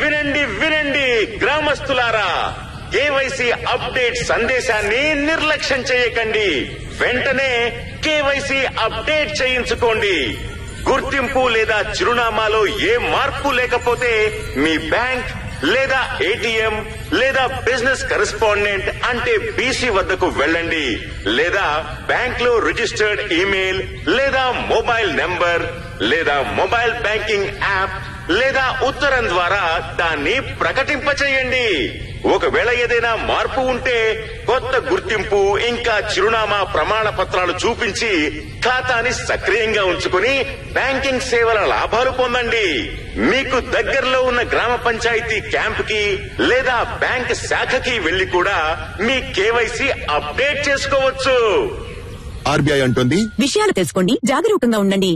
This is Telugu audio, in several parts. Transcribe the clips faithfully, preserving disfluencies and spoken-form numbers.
వినండి వినండి గ్రామస్తులారా, కేవైసీ అప్డేట్ సందేశాన్ని నిర్లక్ష్యం చేయకండి. వెంటనే కేవైసీ అప్డేట్ చేయించుకోండి. గుర్తింపు లేదా చిరునామాలో ఏ మార్పు లేకపోతే మీ బ్యాంక్ లేదా ఏటీఎం లేదా బిజినెస్ కరెస్పాండెంట్ అంటే బీసీ వద్దకు వెళ్ళండి. లేదా బ్యాంక్ లో రిజిస్టర్డ్ ఈమెయిల్ లేదా మొబైల్ నెంబర్ లేదా మొబైల్ బ్యాంకింగ్ యాప్ లేదా ఉత్తరం ద్వారా దాన్ని ప్రకటింపచేయండి. ఒకవేళ ఏదైనా మార్పు ఉంటే కొత్త గుర్తింపు ఇంకా చిరునామా ప్రమాణ పత్రాలు చూపించి ఖాతాని సక్రియంగా ఉంచుకుని బ్యాంకింగ్ సేవల లాభాలు పొందండి. మీకు దగ్గరలో ఉన్న గ్రామ పంచాయతీ క్యాంప్ కి లేదా బ్యాంక్ శాఖకి వెళ్లి కూడా మీ కేవైసీ అప్డేట్ చేసుకోవచ్చు. ఆర్బీఐ అంటుంది, విషయాలు తెలుసుకోండి, జాగరూకంగా ఉండండి.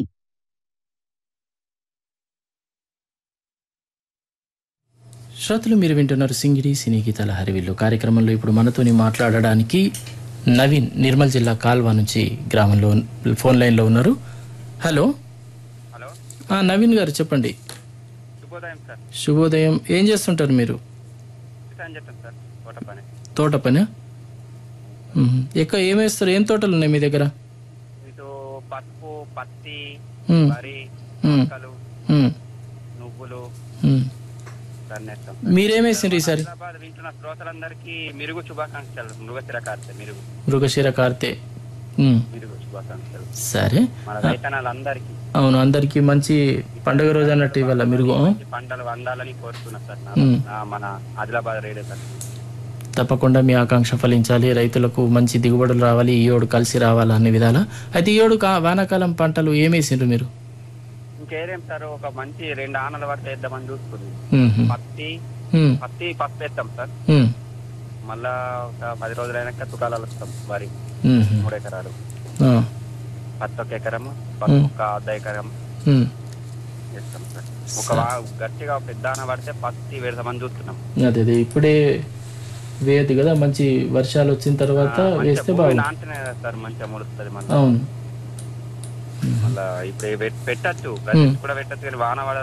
శ్రోతలు, మీరు వింటున్నారు సింగిడి సినీ గీతాల హరివిల్లు కార్యక్రమంలో. ఇప్పుడు మనతోని మాట్లాడడానికి నవీన్ నిర్మల్ జిల్లా కాల్వా నుంచి గ్రామంలో ఫోన్ లైన్ లో ఉన్నారు. హలో హలో నవీన్ గారు చెప్పండి. శుభోదయం సార్. శుభోదయం. ఏం చేస్తుంటారు మీరు? సార్ తోట పని. తోట పని ఎక్కువ ఏం వేస్తారు? ఏం తోటలు ఉన్నాయి మీ దగ్గర? ఇటు పసుపు, పత్తి, మ్మ్. వరి, మ్మ్. మొక్కలు, మ్మ్. నువ్వులు మ్మ్. వేస్తాం. మీరేమేసిండ్రు ఈసారి? హైదరాబాద్ వింటున్న శ్రోతలందరికీ మిరుగు శుభాకాంక్షలు. మృగశిర కార్తె మిరుగు మృగశిర కార్తె. మిరుగు శుభాకాంక్షలు సరే. మన రైతనాలందరికీ. అవును, అందరికి మంచి పండుగ రోజు అన్నట్టు ఇవాళ మిరుగు. మంచి పంటలు వండాలని కోరుతున్నా సార్ నా- మ్మ్. నా మన ఆదిలాబాద్ రేడియో సార్. తప్పకుండా మీ ఆకాంక్ష ఫలించాలి, రైతులకు మంచి దిగుబడులు రావాలి, ఈ ఏడు కలిసి రావాలి అన్ని విధాలా. అయితే ఈ ఏడు కా- వానాకాలం పంటలు ఏమేసిండ్రు మీరు? ఇంకేదేం సార్, ఒక మంచి రెండు ఆనల వరకు వేద్దామని చూసుకుంది. మ్మ్. పత్తి మ్మ్. పత్తి పసుపు వేస్తాం సార్. మ్మ్. మళ్ళా ఒక పది రోజులు అయినాక తుకాలాలు వస్తాం. వరి మ్మ్. మూడు ఎకరాలు, ఆ. పత్తి ఒక ఎకరము, పసుపు ఒక అర్ధ ఎకరం మ్మ్. వేస్తాం సార్. ఒక వా- గట్టిగా పెద్ద ఆన పడితే పత్తి వేద్దామని చూస్తున్నాం. అదే అదే ఇప్పుడే వేయదు కదా, మంచి వర్షాలు వచ్చిన తర్వాత వేస్తే బాగుంది. నాంటనే కదా సార్ మంచిగా మొలుస్తుంది. మళ్ళీ అవును. మళ్ళా ఇప్పుడు పెట్టచ్చు, కూడా పెట్టచ్చు కానీ వాన పడ